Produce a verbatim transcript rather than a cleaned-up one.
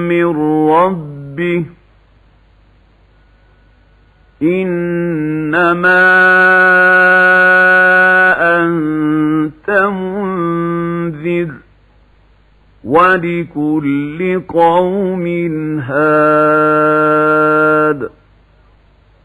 من ربه إنما أنت منذر ولكل قوم هاد